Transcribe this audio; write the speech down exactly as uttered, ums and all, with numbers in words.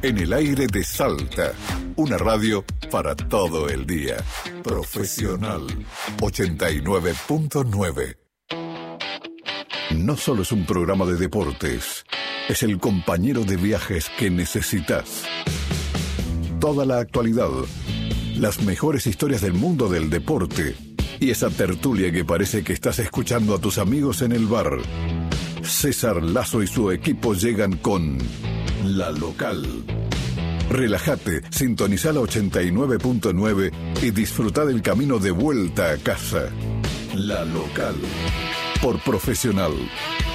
En el aire de Salta, una radio para todo el día. Profesional ochenta y nueve punto nueve. No solo es un programa de deportes, es el compañero de viajes que necesitas. Toda la actualidad, las mejores historias del mundo del deporte y esa tertulia que parece que estás escuchando a tus amigos en el bar. César Lazo y su equipo llegan con La Local. Relájate, sintoniza la ochenta y nueve punto nueve y disfruta del camino de vuelta a casa. La Local, por Profesional.